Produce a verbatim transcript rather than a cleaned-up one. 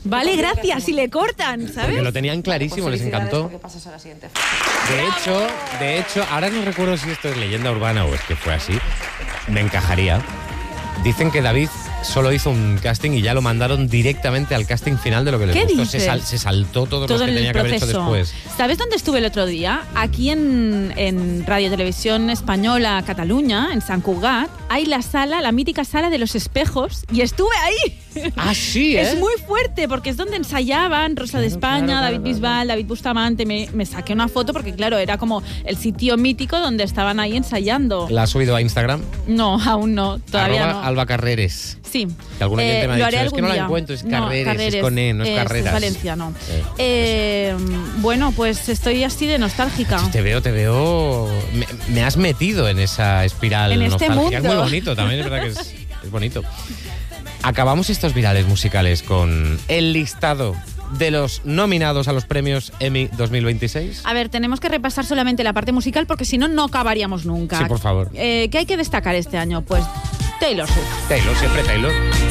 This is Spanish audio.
Vale, gracias, y le cortan, ¿sabes? Porque lo tenían clarísimo, les encantó. De hecho, de hecho, ahora no recuerdo si esto es leyenda urbana o es que fue así. Me encajaría. Dicen que David solo hizo un casting y ya lo mandaron directamente al casting final de lo que le ¿Qué gustó. dices? Se, sal, se saltó todos Todo los que el tenía que haber hecho proceso. después. ¿Sabes dónde estuve el otro día? Aquí en, en Radio Televisión Española Cataluña, en Sant Cugat, hay la sala, la mítica sala de los espejos, y estuve ahí. Ah, sí, ¿eh? Es muy fuerte, porque es donde ensayaban Rosa de España, claro, David claro, Bisbal, claro. David Bustamante. Me, me saqué una foto porque, claro, era como el sitio mítico donde estaban ahí ensayando. ¿La has subido a Instagram? No, aún no, todavía Arroba no. Alba Carreres. Sí. Que algún oyente Eh, me ha lo dicho, haré es algún que no la día. encuentro, es No, Carreres, es con E, no es Carreras. Es Valencia, no. Eh, Eh, bueno, pues estoy así de nostálgica. Te veo, te veo... Me, me has metido en esa espiral En este nostálgica. mundo. Es muy bonito también, es verdad que es, es bonito. Acabamos estos virales musicales con el listado de los nominados a los premios Emmy dos mil veintiséis. A ver, tenemos que repasar solamente la parte musical porque si no, no acabaríamos nunca. Sí, por favor. Eh, ¿Qué hay que destacar este año? Pues Taylor Swift. Taylor, siempre Taylor.